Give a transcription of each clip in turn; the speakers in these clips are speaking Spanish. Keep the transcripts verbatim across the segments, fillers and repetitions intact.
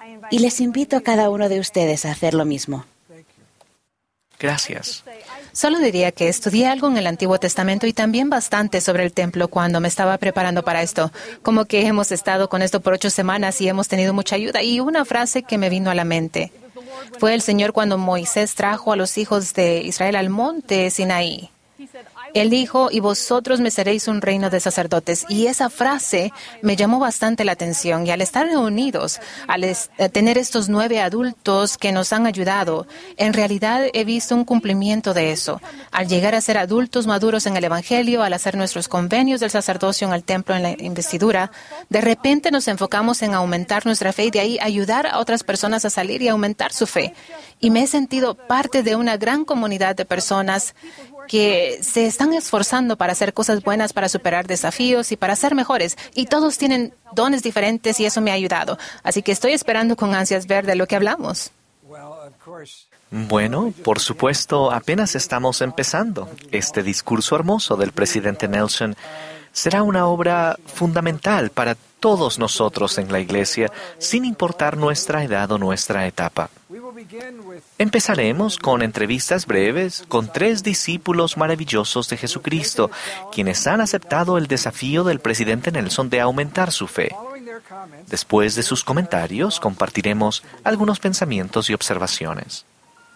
Y les invito a cada uno de ustedes a hacer lo mismo. Gracias. Solo diría que estudié algo en el Antiguo Testamento y también bastante sobre el templo cuando me estaba preparando para esto. Como que hemos estado con esto por ocho semanas y hemos tenido mucha ayuda. Y una frase que me vino a la mente fue el Señor cuando Moisés trajo a los hijos de Israel al monte Sinaí. Él dijo, y vosotros me seréis un reino de sacerdotes. Y esa frase me llamó bastante la atención. Y al estar reunidos, al es, a tener estos nueve adultos que nos han ayudado, en realidad he visto un cumplimiento de eso. Al llegar a ser adultos maduros en el Evangelio, al hacer nuestros convenios del sacerdocio en el templo, en la investidura, de repente nos enfocamos en aumentar nuestra fe y de ahí ayudar a otras personas a salir y aumentar su fe. Y me he sentido parte de una gran comunidad de personas que se están esforzando para hacer cosas buenas, para superar desafíos y para ser mejores. Y todos tienen dones diferentes y eso me ha ayudado. Así que estoy esperando con ansias ver de lo que hablamos. Bueno, por supuesto, apenas estamos empezando. Este discurso hermoso del presidente Nelson será una obra fundamental para todos nosotros en la Iglesia, sin importar nuestra edad o nuestra etapa. Empezaremos con entrevistas breves con tres discípulos maravillosos de Jesucristo, quienes han aceptado el desafío del presidente Nelson de aumentar su fe. Después de sus comentarios, compartiremos algunos pensamientos y observaciones.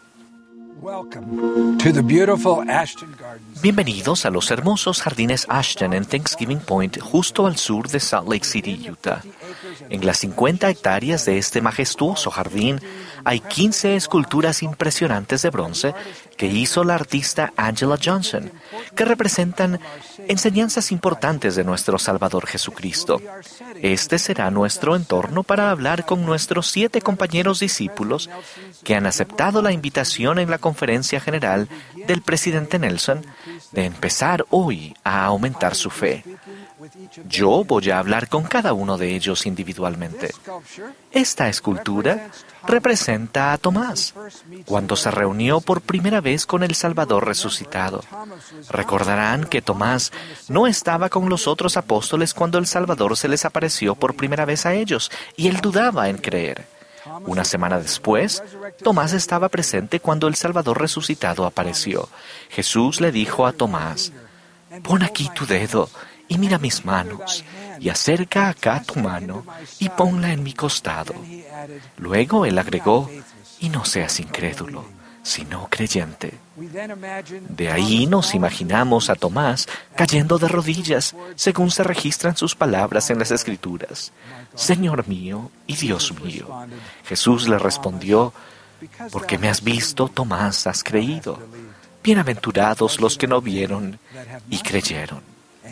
Bienvenidos a los hermosos jardines Ashton en Thanksgiving Point, justo al sur de Salt Lake City, Utah. En las cincuenta hectáreas de este majestuoso jardín hay quince esculturas impresionantes de bronce que hizo la artista Angela Johnson, que representan enseñanzas importantes de nuestro Salvador Jesucristo. Este será nuestro entorno para hablar con nuestros siete compañeros discípulos que han aceptado la invitación en la conferencia general del presidente Nelson de empezar hoy a aumentar su fe. Yo voy a hablar con cada uno de ellos individualmente. Esta escultura representa a Tomás, cuando se reunió por primera vez con el Salvador resucitado. Recordarán que Tomás no estaba con los otros apóstoles cuando el Salvador se les apareció por primera vez a ellos, y él dudaba en creer. Una semana después, Tomás estaba presente cuando el Salvador resucitado apareció. Jesús le dijo a Tomás, «Pon aquí tu dedo y mira mis manos, y acerca acá tu mano y ponla en mi costado». Luego él agregó, «Y no seas incrédulo, sino creyente». De ahí nos imaginamos a Tomás cayendo de rodillas, según se registran sus palabras en las Escrituras. «Señor mío y Dios mío». Jesús le respondió, «Porque me has visto, Tomás, has creído. Bienaventurados los que no vieron y creyeron».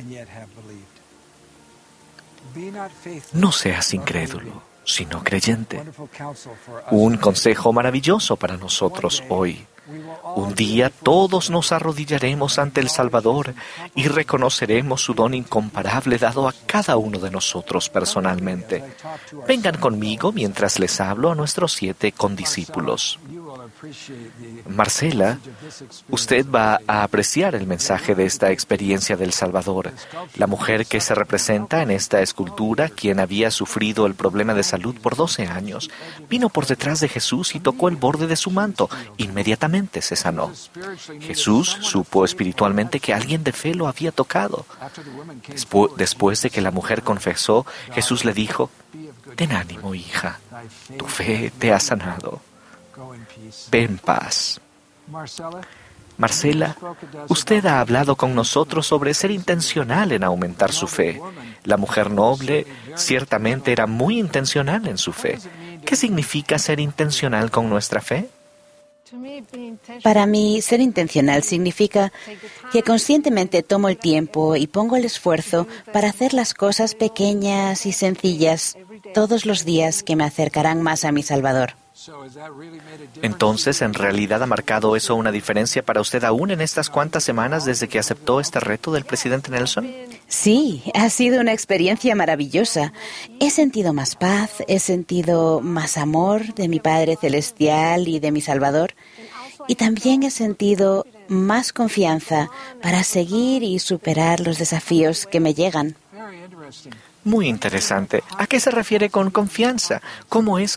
No seas incrédulo, sino creyente. Un consejo maravilloso para nosotros hoy. Un día todos nos arrodillaremos ante el Salvador y reconoceremos su don incomparable dado a cada uno de nosotros personalmente. Vengan conmigo mientras les hablo a nuestros siete condiscípulos. Marcela, usted va a apreciar el mensaje de esta experiencia del Salvador. La mujer que se representa en esta escultura, quien había sufrido el problema de salud por doce años, vino por detrás de Jesús y tocó el borde de su manto. Inmediatamente se sanó. Jesús supo espiritualmente que alguien de fe lo había tocado. Despu- después de que la mujer confesó, Jesús le dijo, «Ten ánimo, hija, tu fe te ha sanado. Ve en paz». Marcela, usted ha hablado con nosotros sobre ser intencional en aumentar su fe. La mujer noble ciertamente era muy intencional en su fe. ¿Qué significa ser intencional con nuestra fe? Para mí, ser intencional significa que conscientemente tomo el tiempo y pongo el esfuerzo para hacer las cosas pequeñas y sencillas todos los días que me acercarán más a mi Salvador. Entonces, ¿en realidad ha marcado eso una diferencia para usted aún en estas cuantas semanas desde que aceptó este reto del presidente Nelson? Sí, ha sido una experiencia maravillosa. He sentido más paz, he sentido más amor de mi Padre Celestial y de mi Salvador. Y también he sentido más confianza para seguir y superar los desafíos que me llegan. Muy interesante. ¿A qué se refiere con confianza? ¿Cómo es